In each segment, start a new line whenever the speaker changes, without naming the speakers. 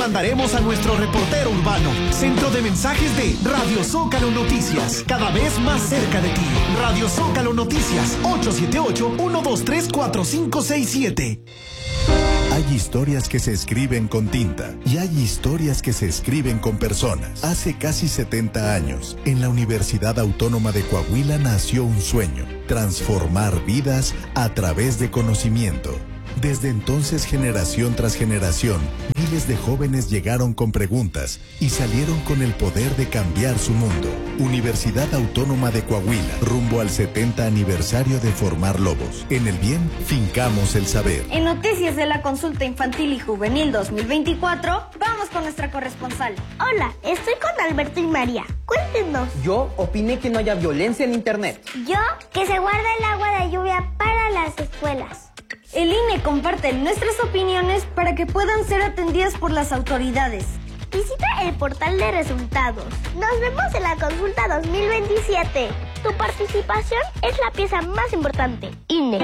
mandaremos a nuestro reportero urbano. Centro de mensajes de Radio Zócalo Noticias, cada vez más cerca de ti. Radio Zócalo Noticias, 878-123-4567.
Hay historias que se escriben con tinta y hay historias que se escriben con personas. Hace casi 70 años, en la Universidad Autónoma de Coahuila nació un sueño: transformar vidas a través de conocimiento. Desde entonces, generación tras generación, miles de jóvenes llegaron con preguntas y salieron con el poder de cambiar su mundo. Universidad Autónoma de Coahuila, rumbo al 70 aniversario de formar lobos. En el bien, fincamos el saber.
En noticias de la consulta infantil y juvenil 2024, vamos con nuestra corresponsal.
Hola, estoy con Alberto y María. Cuéntenos.
Yo opiné que no haya violencia en internet.
Yo, que se guarda el agua de lluvia para las escuelas.
El INE comparte nuestras opiniones para que puedan ser atendidas por las autoridades.
Visita el portal de resultados. Nos vemos en la consulta 2027. Tu participación es la pieza más importante. INE.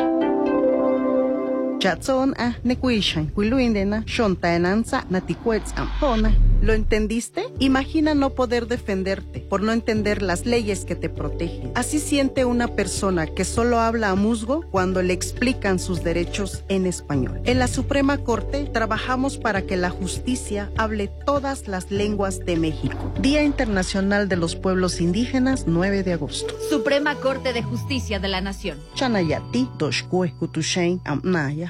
¿Lo entendiste? Imagina no poder defenderte por no entender las leyes que te protegen. Así siente una persona que solo habla a musgo cuando le explican sus derechos en español. En la Suprema Corte trabajamos para que la justicia hable todas las lenguas de México. Día Internacional de los Pueblos Indígenas, 9 de agosto.
Suprema Corte de Justicia de la Nación.
Chanayati, Doshkue, Kutushain, Amnaya.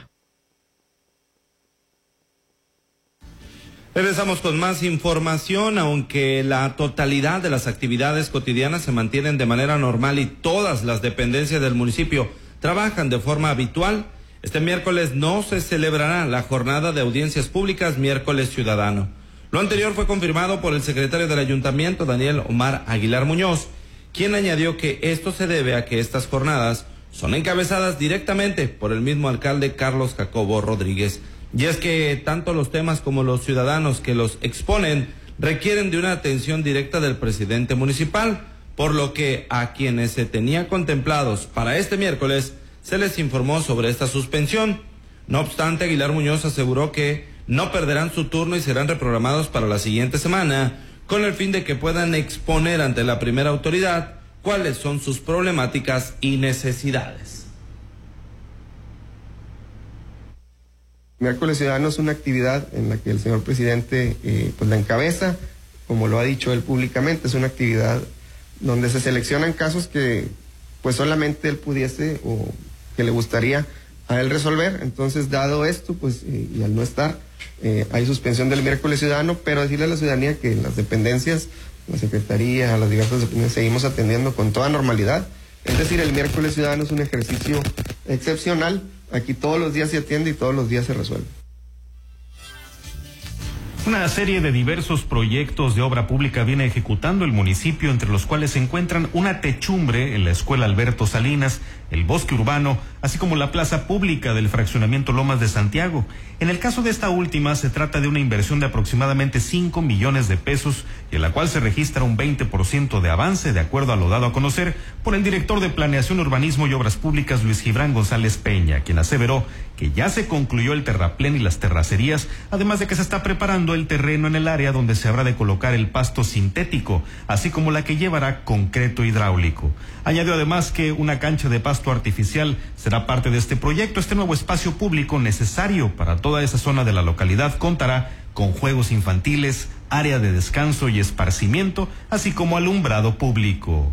Regresamos con más información. Aunque la totalidad de las actividades cotidianas se mantienen de manera normal y todas las dependencias del municipio trabajan de forma habitual, este miércoles no se celebrará la jornada de audiencias públicas Miércoles Ciudadano. Lo anterior fue confirmado por el secretario del Ayuntamiento, Daniel Omar Aguilar Muñoz, quien añadió que esto se debe a que estas jornadas son encabezadas directamente por el mismo alcalde Carlos Jacobo Rodríguez. Y es que tanto los temas como los ciudadanos que los exponen requieren de una atención directa del presidente municipal, por lo que a quienes se tenía contemplados para este miércoles se les informó sobre esta suspensión. No obstante, Aguilar Muñoz aseguró que no perderán su turno y serán reprogramados para la siguiente semana, con el fin de que puedan exponer ante la primera autoridad cuáles son sus problemáticas y necesidades.
Miércoles Ciudadano es una actividad en la que el señor presidente pues la encabeza, como lo ha dicho él públicamente. Es una actividad donde se seleccionan casos que pues solamente él pudiese o que le gustaría a él resolver. Entonces, dado esto, pues y al no estar, hay suspensión del Miércoles Ciudadano, pero decirle a la ciudadanía que en las dependencias, la Secretaría, las diversas dependencias, seguimos atendiendo con toda normalidad. Es decir, el Miércoles Ciudadano es un ejercicio excepcional. Aquí todos los días se atiende y todos los días se resuelve.
Una serie de diversos proyectos de obra pública viene ejecutando el municipio, entre los cuales se encuentran una techumbre en la Escuela Alberto Salinas, el bosque urbano, así como la plaza pública del fraccionamiento Lomas de Santiago. En el caso de esta última, se trata de una inversión de aproximadamente 5 millones de pesos y en la cual se registra un 20% de avance, de acuerdo a lo dado a conocer por el director de Planeación, Urbanismo y Obras Públicas, Luis Gibran González Peña, quien aseveró que ya se concluyó el terraplén y las terracerías, además de que se está preparando el terreno en el área donde se habrá de colocar el pasto sintético, así como la que llevará concreto hidráulico. Añadió además que una cancha de pasto artificial será parte de este proyecto. Este nuevo espacio público necesario para toda esa zona de la localidad contará con juegos infantiles, área de descanso y esparcimiento, así como alumbrado público.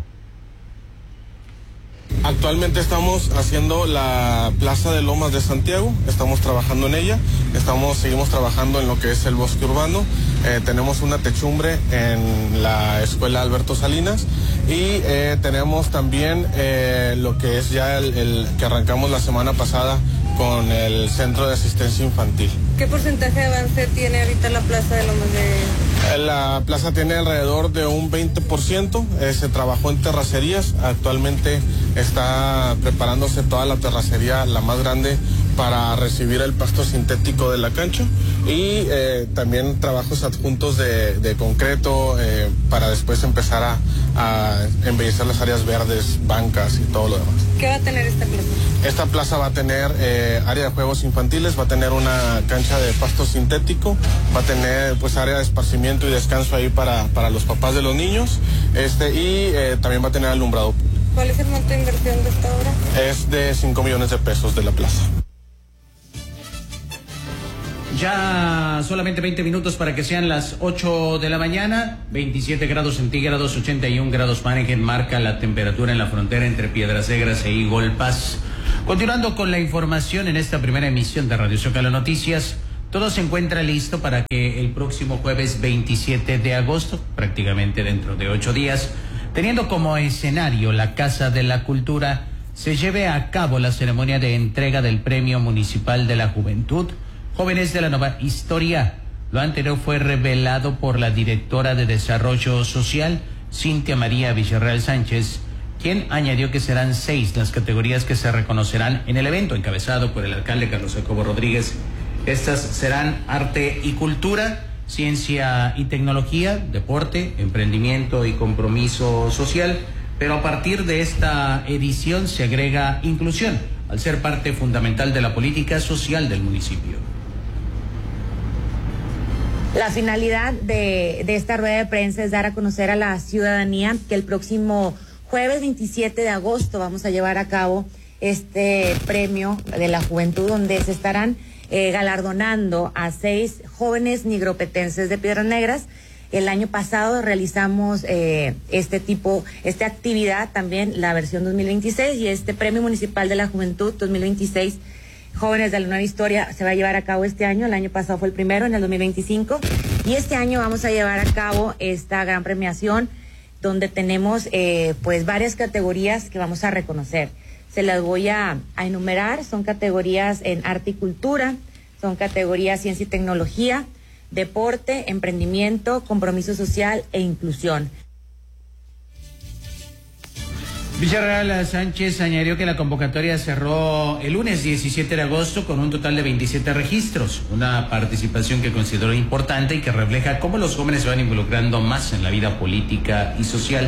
Actualmente estamos haciendo la plaza de Lomas de Santiago, estamos trabajando en ella, seguimos trabajando en lo que es el bosque urbano, tenemos una techumbre en la Escuela Alberto Salinas y tenemos también lo que es ya el que arrancamos la semana pasada con el Centro de Asistencia Infantil.
¿Qué porcentaje de avance tiene ahorita la plaza de Lomas de...?
La plaza tiene alrededor de un 20%, se trabajó en terracerías, actualmente está preparándose toda la terracería, la más grande, para recibir el pasto sintético de la cancha y también trabajos adjuntos de concreto para después empezar a embellecer las áreas verdes, bancas y todo lo demás.
¿Qué va a tener esta plaza?
Esta plaza va a tener área de juegos infantiles, va a tener una cancha de pasto sintético, va a tener pues área de esparcimiento y descanso ahí para los papás de los niños, y también va a tener alumbrado.
¿Cuál es el monto de inversión de esta obra?
Es de 5 millones de pesos de la plaza.
Ya solamente 20 minutos para que sean las 8 de la mañana, 27 grados centígrados, 81 grados Fahrenheit marca la temperatura en la frontera entre Piedras Negras e Eagle Pass. Continuando con la información en esta primera emisión de Radio Zócalo Noticias, todo se encuentra listo para que el próximo jueves 27 de agosto, prácticamente dentro de 8 días, teniendo como escenario la Casa de la Cultura, se lleve a cabo la ceremonia de entrega del Premio Municipal de la Juventud Jóvenes de la Nueva Historia. Lo anterior fue revelado por la directora de Desarrollo Social, Cintia María Villarreal Sánchez, quien añadió que serán 6 las categorías que se reconocerán en el evento, encabezado por el alcalde Carlos Jacobo Rodríguez. Estas serán arte y cultura, ciencia y tecnología, deporte, emprendimiento y compromiso social, pero a partir de esta edición se agrega inclusión, al ser parte fundamental de la política social del municipio.
La finalidad de esta rueda de prensa es dar a conocer a la ciudadanía que el próximo jueves 27 de agosto vamos a llevar a cabo este premio de la juventud, donde se estarán galardonando a 6 jóvenes nigropetenses de Piedras Negras. El año pasado realizamos esta actividad también, la versión 2026, y este Premio Municipal de la Juventud 2026, Jóvenes de la Nueva Historia, se va a llevar a cabo este año. El año pasado fue el primero, en el 2025, y este año vamos a llevar a cabo esta gran premiación, donde tenemos pues varias categorías que vamos a reconocer. Se las voy a enumerar. Son categorías en arte y cultura, son categorías ciencia y tecnología, deporte, emprendimiento, compromiso social e inclusión.
Villarreal Sánchez añadió que la convocatoria cerró el lunes 17 de agosto con un total de 27 registros, una participación que consideró importante y que refleja cómo los jóvenes se van involucrando más en la vida política y social.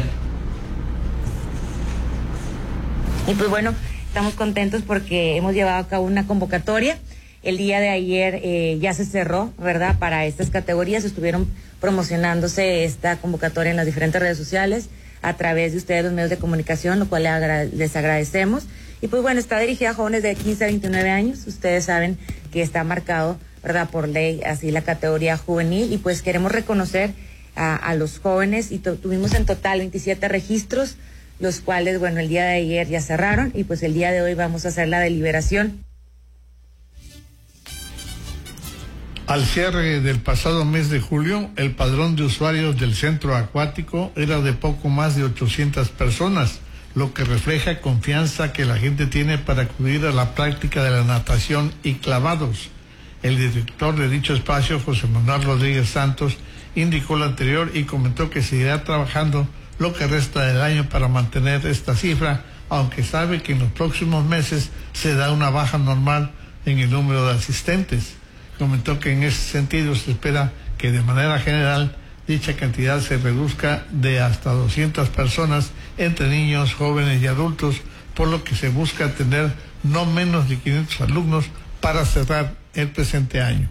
Y pues bueno, estamos contentos porque hemos llevado a cabo una convocatoria. El día de ayer ya se cerró, ¿verdad? Para estas categorías estuvieron promocionándose esta convocatoria en las diferentes redes sociales a través de ustedes, los medios de comunicación, lo cual les agradecemos. Y pues bueno, está dirigida a jóvenes de 15 a 29 años. Ustedes saben que está marcado, ¿verdad?, por ley, así la categoría juvenil, y pues queremos reconocer a los jóvenes, y tuvimos en total 27 registros, los cuales, bueno, el día de ayer ya cerraron, y pues el día de hoy vamos a hacer la deliberación.
Al cierre del pasado mes de julio, el padrón de usuarios del centro acuático era de poco más de 800 personas, lo que refleja confianza que la gente tiene para acudir a la práctica de la natación y clavados. El director de dicho espacio, José Manuel Rodríguez Santos, indicó lo anterior y comentó que seguirá trabajando lo que resta del año para mantener esta cifra, aunque sabe que en los próximos meses se da una baja normal en el número de asistentes. Comentó que en ese sentido se espera que de manera general dicha cantidad se reduzca de hasta 200 personas entre niños, jóvenes y adultos, por lo que se busca tener no menos de 500 alumnos para cerrar el presente año.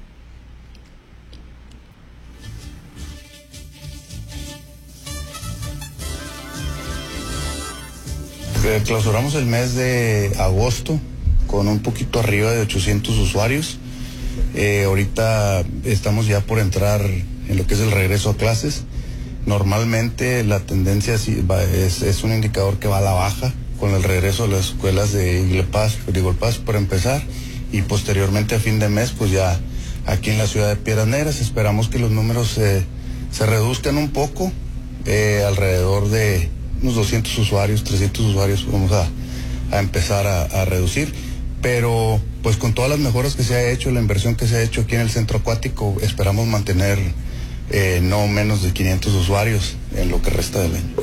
Clausuramos el mes de agosto con un poquito arriba de 800 usuarios. Ahorita estamos ya por entrar en lo que es el regreso a clases. Normalmente la tendencia es un indicador que va a la baja con el regreso a las escuelas de Eagle Pass por empezar, y posteriormente a fin de mes pues ya aquí en la ciudad de Piedras Negras esperamos que los números se reduzcan un poco, alrededor de unos 200 usuarios, 300 usuarios vamos a empezar a reducir, pero pues con todas las mejoras que se ha hecho, la inversión que se ha hecho aquí en el centro acuático, esperamos mantener no menos de 500 usuarios en lo que resta del año.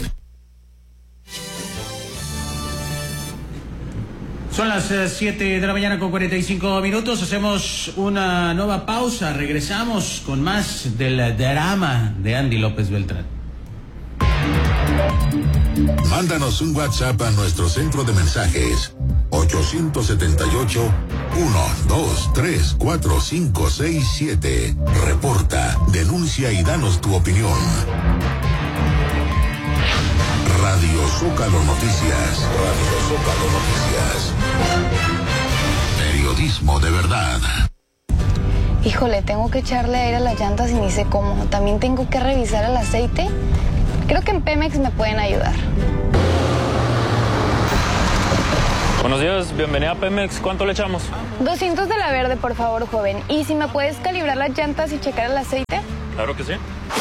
Son las 7 de la mañana con 45 minutos, hacemos una nueva pausa, regresamos con más del drama de Andy López Beltrán.
Mándanos un WhatsApp a nuestro centro de mensajes 878-123-4567. Reporta, denuncia y danos tu opinión. Radio Zócalo Noticias. Radio Zócalo Noticias. Periodismo de verdad.
Híjole, tengo que echarle aire a las llantas y ni sé cómo. También tengo que revisar el aceite. Creo que en Pemex me pueden ayudar.
Buenos días, bienvenida a Pemex. ¿Cuánto le echamos?
200 de la verde, por favor, joven. ¿Y si me puedes calibrar las llantas y checar el aceite?
Claro que sí.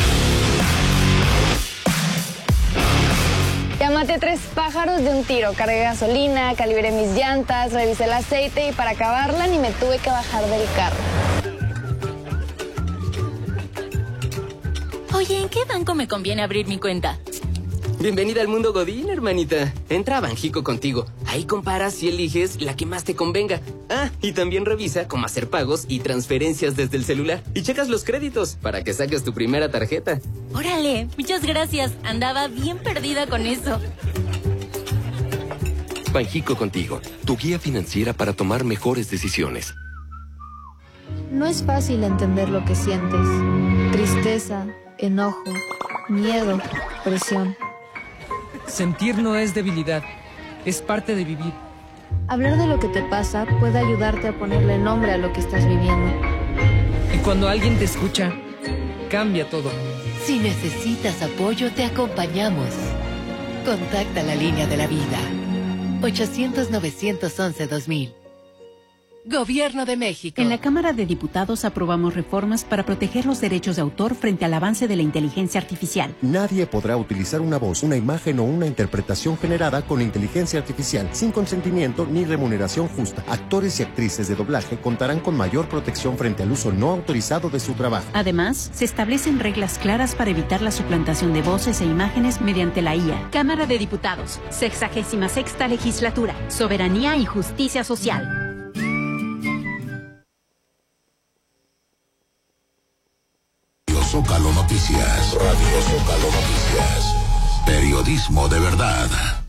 Ya maté 3 pájaros de un tiro. Cargué gasolina, calibré mis llantas, revisé el aceite y para acabarla ni me tuve que bajar del carro.
Oye, ¿en qué banco me conviene abrir mi cuenta?
Bienvenida al mundo Godín, hermanita. Entra a Banjico Contigo. Ahí comparas y eliges la que más te convenga. Ah, y también revisa cómo hacer pagos y transferencias desde el celular. Y checas los créditos para que saques tu primera tarjeta.
Órale, muchas gracias. Andaba bien perdida con eso.
Banjico Contigo, tu guía financiera para tomar mejores decisiones.
No es fácil entender lo que sientes. Tristeza, enojo, miedo, presión.
Sentir no es debilidad, es parte de vivir.
Hablar de lo que te pasa puede ayudarte a ponerle nombre a lo que estás viviendo.
Y cuando alguien te escucha, cambia todo.
Si necesitas apoyo, te acompañamos. Contacta la línea de la vida. 800-911-2000. Gobierno de México.
En la Cámara de Diputados aprobamos reformas para proteger los derechos de autor frente al avance de la inteligencia artificial.
Nadie podrá utilizar una voz, una imagen o una interpretación generada con inteligencia artificial sin consentimiento ni remuneración justa. Actores y actrices de doblaje contarán con mayor protección frente al uso no autorizado de su trabajo.
Además, se establecen reglas claras para evitar la suplantación de voces e imágenes mediante la IA. Cámara de Diputados, 66ª Legislatura, Soberanía y Justicia Social.
Zócalo Noticias. Radio Zócalo Noticias. Periodismo de verdad.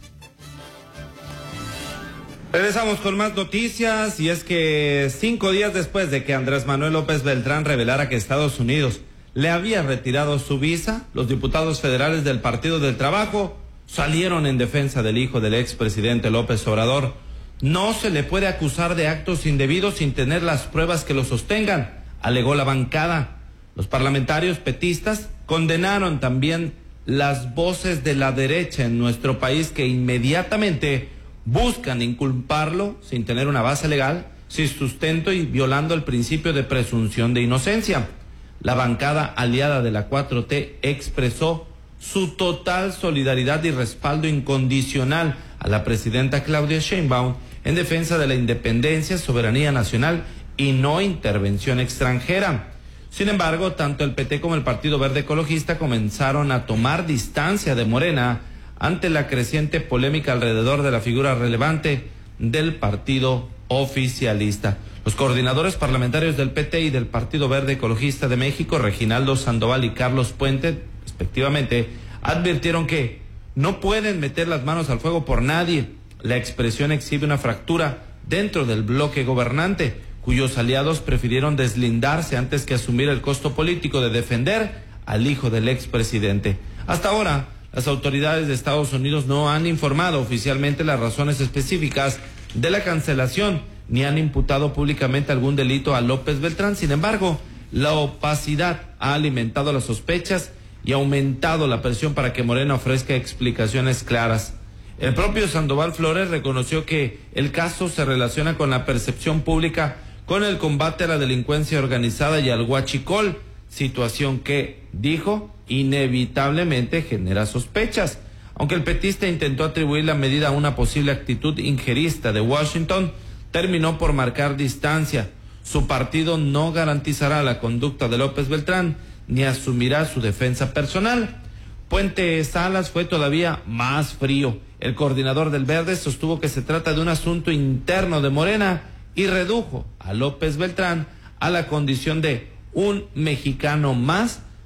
Regresamos con más noticias y es que 5 días después de que Andrés Manuel López Beltrán revelara que Estados Unidos le había retirado su visa, los diputados federales del Partido del Trabajo salieron en defensa del hijo del expresidente López Obrador. No se le puede acusar de actos indebidos sin tener las pruebas que lo sostengan, alegó la bancada. Los parlamentarios petistas condenaron también las voces de la derecha en nuestro país que inmediatamente buscan inculparlo sin tener una base legal, sin sustento y violando el principio de presunción de inocencia. La bancada aliada de la 4T expresó su total solidaridad y respaldo incondicional a la presidenta Claudia Sheinbaum en defensa de la independencia, soberanía nacional y no intervención extranjera. Sin embargo, tanto el PT como el Partido Verde Ecologista comenzaron a tomar distancia de Morena ante la creciente polémica alrededor de la figura relevante del partido oficialista. Los coordinadores parlamentarios del PT y del Partido Verde Ecologista de México, Reginaldo Sandoval y Carlos Puente, respectivamente, advirtieron que no pueden meter las manos al fuego por nadie. La expresión exhibe una fractura dentro del bloque gobernante, cuyos aliados prefirieron deslindarse antes que asumir el costo político de defender al hijo del expresidente. Hasta ahora, las autoridades de Estados Unidos no han informado oficialmente las razones específicas de la cancelación, ni han imputado públicamente algún delito a López Beltrán. Sin embargo, la opacidad ha alimentado las sospechas y aumentado la presión para que Morena ofrezca explicaciones claras. El propio Sandoval Flores reconoció que el caso se relaciona con la percepción pública con el combate a la delincuencia organizada y al huachicol, situación que, dijo, inevitablemente genera sospechas. Aunque el petista intentó atribuir la medida a una posible actitud injerista de Washington, terminó por marcar distancia. Su partido no garantizará la conducta de López Beltrán ni asumirá su defensa personal. Puente Salas fue todavía más frío. El coordinador del Verde sostuvo que se trata de un asunto interno de Morena y redujo a López Beltrán a la condición de un mexicano más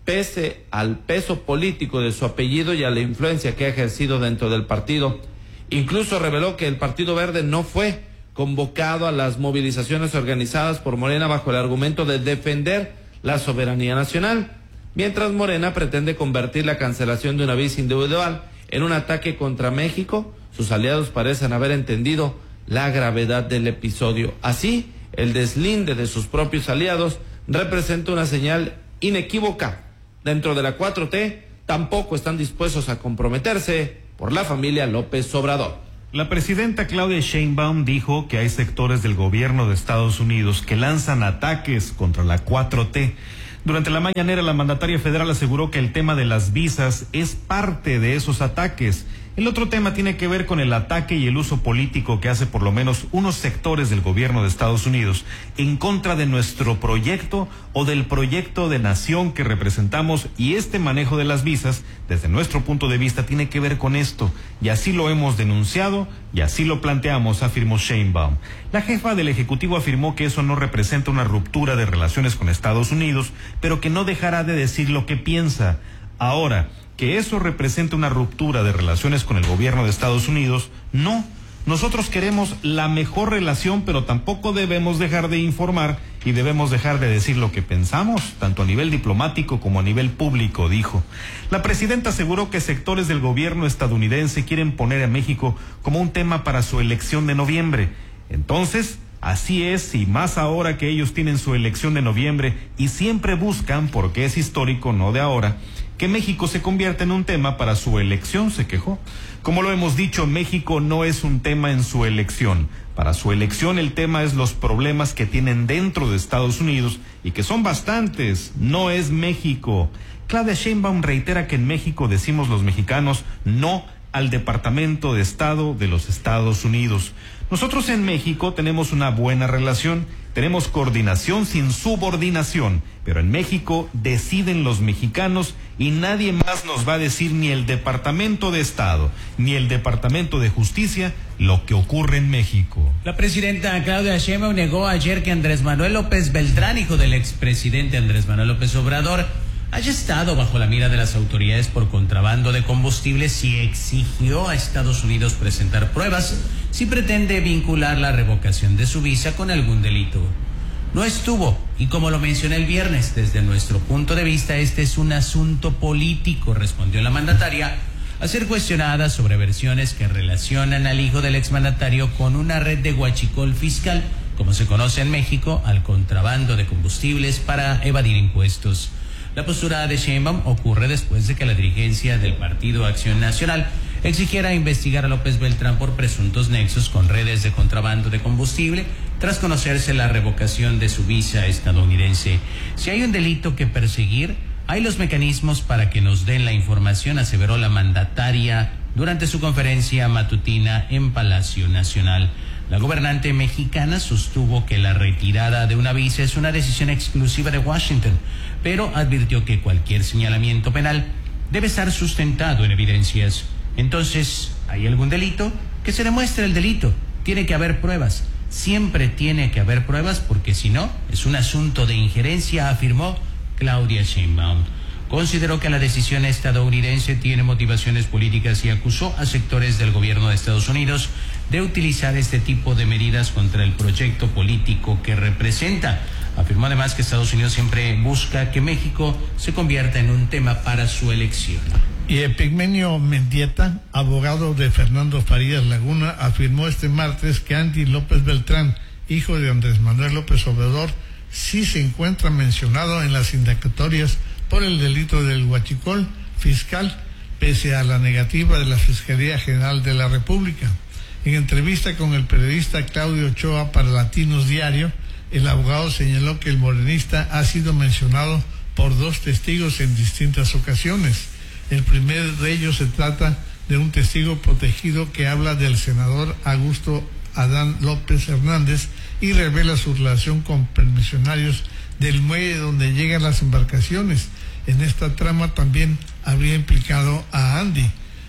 pese al peso político de su apellido y a la influencia que ha ejercido dentro del partido. Incluso reveló que el Partido Verde no fue convocado a las movilizaciones organizadas por Morena bajo el argumento de defender la soberanía nacional, mientras Morena pretende convertir la cancelación de una visa individual en un ataque contra México. Sus aliados parecen haber entendido la gravedad del episodio. Así, el deslinde de sus propios aliados representa una señal inequívoca. Dentro de la 4T tampoco están dispuestos a comprometerse por la familia López Obrador.
La presidenta Claudia Sheinbaum dijo que hay sectores del gobierno de Estados Unidos que lanzan ataques contra la 4T. Durante la mañanera, la mandataria federal aseguró que el tema de las visas es parte de esos ataques. El otro tema tiene que ver con el ataque y el uso político que hace por lo menos unos sectores del gobierno de Estados Unidos en contra de nuestro proyecto o del proyecto de nación que representamos, y este manejo de las visas, desde nuestro punto de vista, tiene que ver con esto, y así lo hemos denunciado y así lo planteamos, afirmó Sheinbaum. La jefa del Ejecutivo afirmó que eso no representa una ruptura de relaciones con Estados Unidos, pero que no dejará de decir lo que piensa. Ahora, que eso representa una ruptura de relaciones con el gobierno de Estados Unidos, no. Nosotros queremos la mejor relación, pero tampoco debemos dejar de informar y debemos dejar de decir lo que pensamos, tanto a nivel diplomático como a nivel público, dijo. La presidenta aseguró que sectores del gobierno estadounidense quieren poner a México como un tema para su elección de noviembre. Entonces, así es, y más ahora que ellos tienen su elección de noviembre y siempre buscan, porque es histórico, no de ahora, que México se convierta en un tema para su elección, se quejó. Como lo hemos dicho, México no es un tema en su elección. Para su elección el tema es los problemas que tienen dentro de Estados Unidos, y que son bastantes, no es México. Claudia Sheinbaum reitera que en México decimos los mexicanos no al Departamento de Estado de los Estados Unidos. Nosotros en México tenemos una buena relación, tenemos coordinación sin subordinación, pero en México deciden los mexicanos y nadie más nos va a decir, ni el Departamento de Estado, ni el Departamento de Justicia, lo que ocurre en México.
La presidenta Claudia Sheinbaum negó ayer que Andrés Manuel López Beltrán, hijo del expresidente Andrés Manuel López Obrador, haya estado bajo la mira de las autoridades por contrabando de combustibles y exigió a Estados Unidos presentar pruebas si pretende vincular la revocación de su visa con algún delito. No estuvo, y como lo mencioné el viernes, desde nuestro punto de vista este es un asunto político, respondió la mandataria, a ser cuestionada sobre versiones que relacionan al hijo del exmandatario con una red de huachicol fiscal, como se conoce en México, al contrabando de combustibles para evadir impuestos. La postura de Sheinbaum ocurre después de que la dirigencia del Partido Acción Nacional exigiera investigar a López Beltrán por presuntos nexos con redes de contrabando de combustible, tras conocerse la revocación de su visa estadounidense. Si hay un delito que perseguir, hay los mecanismos para que nos den la información, aseveró la mandataria durante su conferencia matutina en Palacio Nacional. La gobernante mexicana sostuvo que la retirada de una visa es una decisión exclusiva de Washington, pero advirtió que cualquier señalamiento penal debe estar sustentado en evidencias. Entonces, ¿hay algún delito? Que se demuestre el delito. Tiene que haber pruebas. Siempre tiene que haber pruebas, porque si no, es un asunto de injerencia, afirmó Claudia Sheinbaum. Consideró que la decisión estadounidense tiene motivaciones políticas y acusó a sectores del gobierno de Estados Unidos de utilizar este tipo de medidas contra el proyecto político que representa. Afirmó además que Estados Unidos siempre busca que México se convierta en un tema para su elección.
Y Epigmenio Mendieta, abogado de Fernando Farías Laguna, afirmó este martes que Andy López Beltrán, hijo de Andrés Manuel López Obrador, sí se encuentra mencionado en las indagatorias por el delito del huachicol fiscal, pese a la negativa de la Fiscalía General de la República. En entrevista con el periodista Claudio Ochoa para Latinos Diario, el abogado señaló que el morenista ha sido mencionado por dos testigos en distintas ocasiones. El primero de ellos se trata de un testigo protegido que habla del senador Augusto Adán López Hernández y revela su relación con permisionarios del muelle donde llegan las embarcaciones. En esta trama también habría implicado a Andy.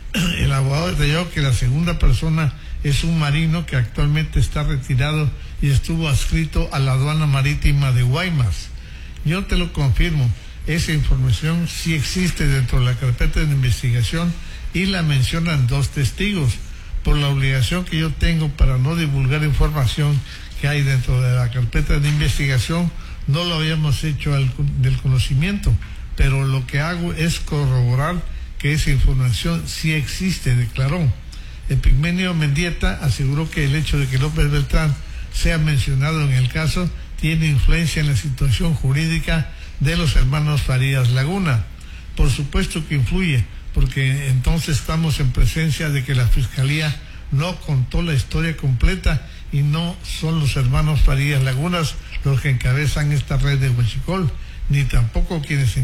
El abogado detalló que la segunda persona es un marino que actualmente está retirado y estuvo adscrito a la aduana marítima de Guaymas. Yo te lo confirmo, esa información sí existe dentro de la carpeta de investigación y la mencionan 2 testigos. Por la obligación que yo tengo para no divulgar información que hay dentro de la carpeta de investigación, no lo habíamos hecho del conocimiento, pero lo que hago es corroborar que esa información sí existe, declaró. Epigmenio Mendieta aseguró que el hecho de que López Beltrán sea mencionado en el caso tiene influencia en la situación jurídica de los hermanos Farías Laguna. Por supuesto que influye, porque entonces estamos en presencia de que la Fiscalía no contó la historia completa y no son los hermanos Farías Lagunas los que encabezan esta red de huachicol, ni tampoco quienes